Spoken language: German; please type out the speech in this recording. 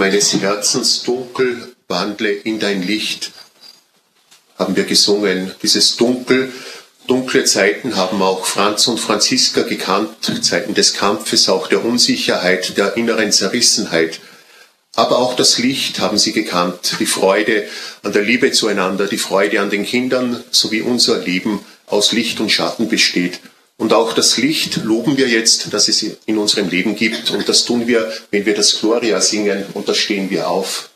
meines Herzens Dunkel wandle in dein Licht, haben wir gesungen. Dieses dunkle Zeiten haben auch Franz und Franziska gekannt, Zeiten des Kampfes, auch der Unsicherheit, der inneren Zerrissenheit. Aber auch das Licht haben sie gekannt, die Freude an der Liebe zueinander, die Freude an den Kindern, sowie unser Leben aus Licht und Schatten besteht. Und auch das Licht loben wir jetzt, dass es in unserem Leben gibt. Und das tun wir, wenn wir das Gloria singen, und da stehen wir auf.